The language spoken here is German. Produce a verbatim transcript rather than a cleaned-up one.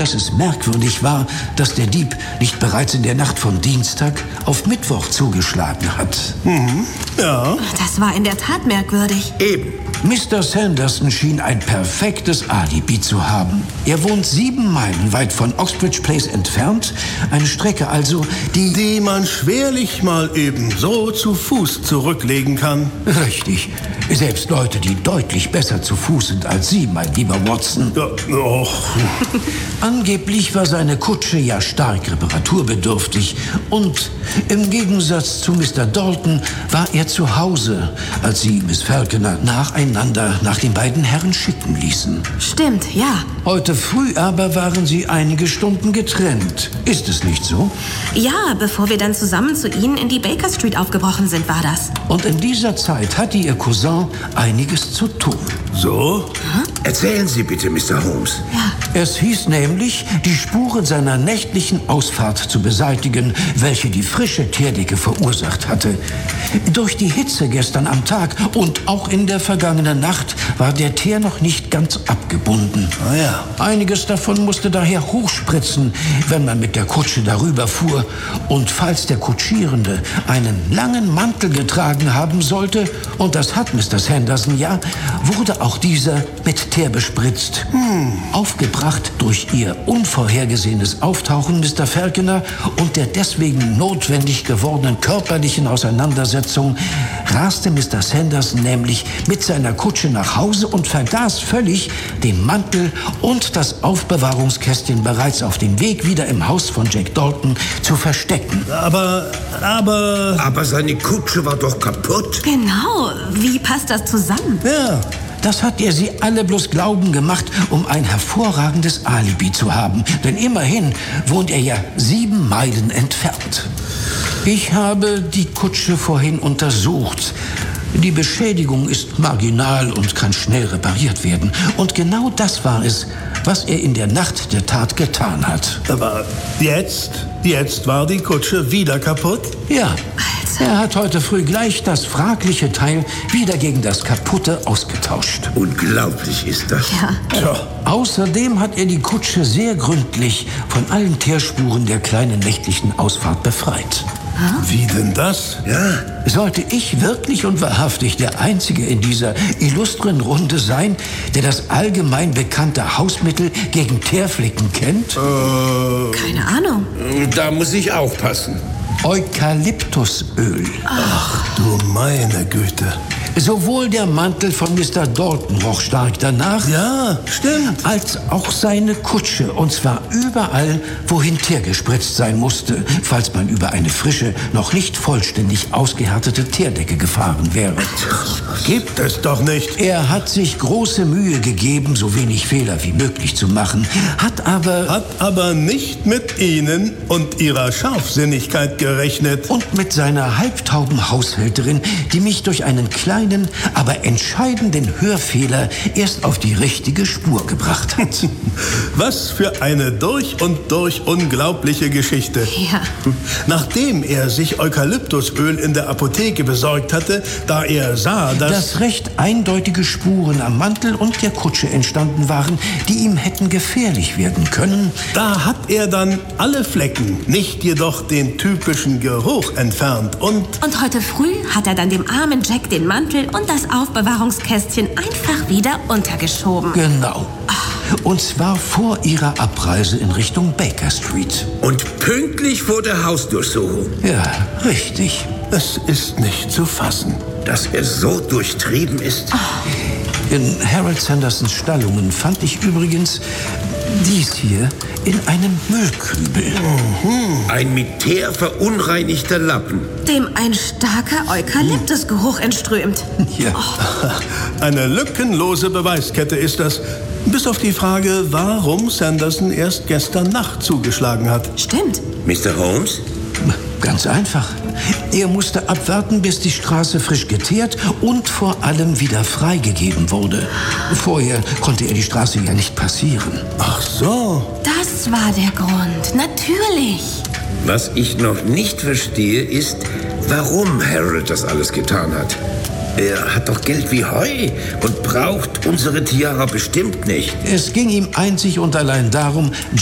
dass es merkwürdig war, dass der Dieb nicht bereits in der Nacht von Dienstag auf Mittwoch zugeschlagen hat. Mhm. Ja. Das war in der Tat merkwürdig. Eben. Mister Sanderson schien ein perfektes Alibi zu haben. Er wohnt sieben Meilen weit von Oxbridge Place entfernt. Eine Strecke also, die... Die man schwerlich mal eben so zu Fuß zurücklegen kann. Richtig. Selbst Leute, die deutlich besser zu Fuß sind als Sie, mein lieber Watson. Ja, och. Angeblich war seine Kutsche ja stark reparaturbedürftig. Und im Gegensatz zu Mister Dalton war er zu Hause, als Sie, Miss Falconer, nacheinander nach den beiden Herren schicken ließen. Stimmt, ja. Heute früh aber waren Sie einige Stunden getrennt. Ist es nicht so? Ja, bevor wir dann zusammen zu Ihnen in die Baker Street aufgebrochen sind, war das. Und in dieser Zeit hatte Ihr Cousin einiges zu tun. So? Hm? Erzählen Sie bitte, Mister Holmes. Ja. Es hieß nämlich, die Spuren seiner nächtlichen Ausfahrt zu beseitigen, welche die frische Teerdecke verursacht hatte. Durch die Hitze gestern am Tag und auch in der vergangenen Nacht war der Teer noch nicht ganz abgebunden. Ah ja. Einiges davon musste daher hochspritzen, wenn man mit der Kutsche darüber fuhr. Und falls der Kutschierende einen langen Mantel getragen haben sollte, und das hat Mister Sanderson ja, wurde auch dieser mit Teer bespritzt. Hm. Aufgebracht durch ihr unvorhergesehenes Auftauchen, Mister Falconer, und der deswegen notwendig gewordenen körperlichen Auseinandersetzung, raste Mister Sanderson nämlich mit seiner Kutsche nach Hause und vergaß völlig, den Mantel und das Aufbewahrungskästchen bereits auf dem Weg wieder im Haus von Jack Dalton zu verstecken. Aber, aber... Aber seine Kutsche war doch kaputt. Genau. Wie passt das zusammen? Ja. Das hat er sie alle bloß glauben gemacht, um ein hervorragendes Alibi zu haben. Denn immerhin wohnt er ja sieben Meilen entfernt. Ich habe die Kutsche vorhin untersucht. Die Beschädigung ist marginal und kann schnell repariert werden. Und genau das war es, was er in der Nacht der Tat getan hat. Aber jetzt, jetzt war die Kutsche wieder kaputt? Ja. Also. Er hat heute früh gleich das fragliche Teil wieder gegen das kaputte ausgetauscht. Unglaublich ist das. Ja. Tja. Außerdem hat er die Kutsche sehr gründlich von allen Teerspuren der kleinen nächtlichen Ausfahrt befreit. Wie denn das? Ja. Sollte ich wirklich und wahrhaftig der Einzige in dieser illustren Runde sein, der das allgemein bekannte Hausmittel gegen Teerflicken kennt? Äh, Keine Ahnung. Da muss ich aufpassen. Eukalyptusöl. Ach du meine Güte. Sowohl der Mantel von Mister Dalton roch stark danach, Ja, stimmt. als auch seine Kutsche, und zwar überall, wohin Teer gespritzt sein musste, falls man über eine frische, noch nicht vollständig ausgehärtete Teerdecke gefahren wäre. Gibt es doch nicht. Er hat sich große Mühe gegeben, so wenig Fehler wie möglich zu machen, hat aber... Hat aber nicht mit Ihnen und Ihrer Scharfsinnigkeit gerechnet. und mit seiner halbtauben Haushälterin, die mich durch einen kleinen, aber entscheidenden Hörfehler erst auf die richtige Spur gebracht hat. Was für eine durch und durch unglaubliche Geschichte. Ja. Nachdem er sich Eukalyptusöl in der Apotheke besorgt hatte, da er sah, dass... Dass recht eindeutige Spuren am Mantel und der Kutsche entstanden waren, die ihm hätten gefährlich werden können. Da hat er dann alle Flecken, nicht jedoch den typischen Geruch entfernt und... Und heute früh hat er dann dem armen Jack den Mantel und das Aufbewahrungskästchen einfach wieder untergeschoben. Genau. Und zwar vor ihrer Abreise in Richtung Baker Street. Und pünktlich vor der Hausdurchsuchung. Ja, richtig. Es ist nicht zu fassen. Dass er so durchtrieben ist. In Harold Sandersons Stallungen fand ich übrigens dies hier in einem Müllkübel. Ein mit Teer verunreinigter Lappen. Dem ein starker Eukalyptusgeruch entströmt. Ja. Eine lückenlose Beweiskette ist das. Bis auf die Frage, warum Sanderson erst gestern Nacht zugeschlagen hat. Stimmt. Mister Holmes? Ganz einfach. Er musste abwarten, bis die Straße frisch geteert und vor allem wieder freigegeben wurde. Vorher konnte er die Straße ja nicht passieren. Ach so. Das war der Grund. Natürlich. Was ich noch nicht verstehe, ist, warum Harold das alles getan hat. Er hat doch Geld wie Heu und braucht unsere Tiara bestimmt nicht. Es ging ihm einzig und allein darum,